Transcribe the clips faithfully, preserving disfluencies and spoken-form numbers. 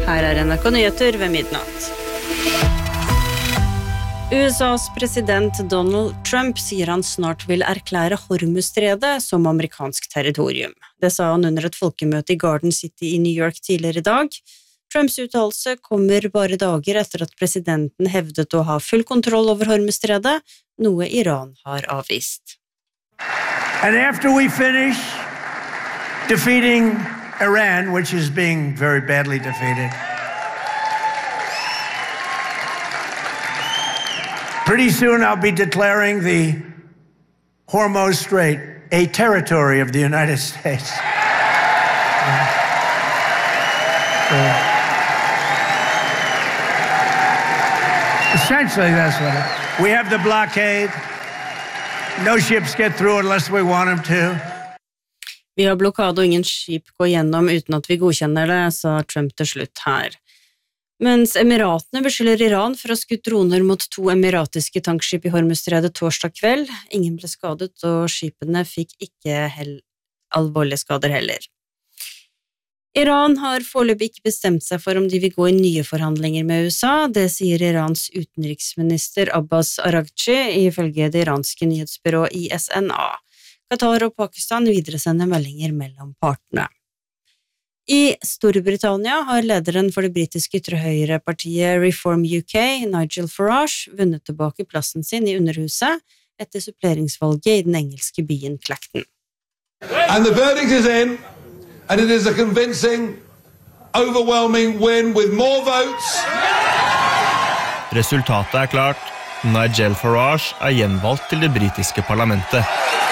Her er N R K Nyheter ved midnatt. U S A's president Donald Trump sier han snart vil erklære Hormuzstredet som amerikansk territorium. Det sa han under et folkemøte i Garden City i New York tidligere i dag. Trumps uttalelse kommer bare dager etter at presidenten hevdet å ha full kontroll over Hormuzstredet, noe Iran har avvist. And after we finish defeating Iran, which is being very badly defeated, pretty soon I'll be declaring the Hormuz Strait a territory of the United States. So, essentially, that's what it is. We have the blockade. No ships get through unless we want them to. Vi har blokade og ingen skip går gjennom uten at vi godkjenner det, sa Trump til slutt her. Mens Emiratene beskylder Iran for å ha skutt droner mot to emiratiske tankskip i Hormuzstredet torsdag kveld. Ingen ble skadet, og skipene fikk ikke hel- alvorlige skader heller. Iran har foreløpig ikke bestemt seg for om de vil gå i nye forhandlinger med U S A. Det sier Irans utenriksminister Abbas Araghchi ifølge det iranske nyhetsbyrået I S N A. Qatar og Pakistan videresender meldinger mellom partene. I Storbritannia har lederen for det britiske ytre-høyre-partiet Reform U K, Nigel Farage, vunnet tilbake plassen sin I Underhuset etter suppleringsvalget I den engelske byen Clacton. And the verdict is in, and it is a convincing, overwhelming win with more votes. Resultatet er klart. Nigel Farage er gjenvalgt til det britiske parlamentet.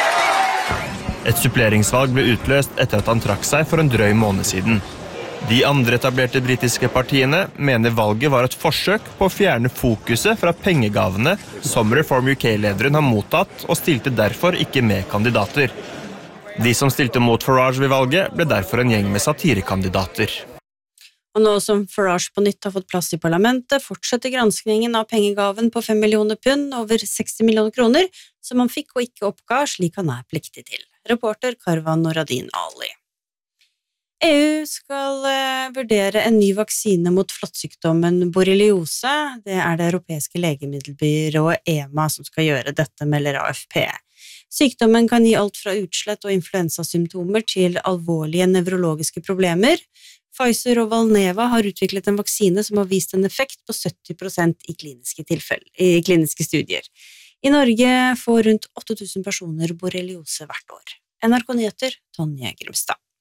Et suppleringsvalg ble utløst etter at han trakk seg for en drøy måned siden. De andre etablerte britiske partiene mener valget var et forsøk på å fjerne fokuset fra pengegavene som Reform U K-lederen har mottatt og stilte derfor ikke med kandidater. De som stilte mot Farage ved valget ble derfor en gjeng med satirekandidater. Og nå som Farage på nytt har fått plass I parlamentet, fortsetter granskningen av pengegaven på fem millioner pund, over seksti millioner kroner, som han fikk og ikke oppga, slik han er pliktig til. Reporter Karvan Noradin Ali. E U skal uh, vurdere en ny vaksine mot flåttsykdommen borreliose. Det er det europeiske legemiddelbyrået EMA som skal gjøre dette, melder A F P. Sykdommen kan gi alt fra utslett og influensasymptomer til alvorlige nevrologiske problemer. Pfizer og Valneva har utviklet en vaksine som har vist en effekt på sytti prosent I kliniske, I kliniske studier. I Norge får rundt åtte tusen personer borreliose hvert år. N R K Nyheter, Tonje Grimstad.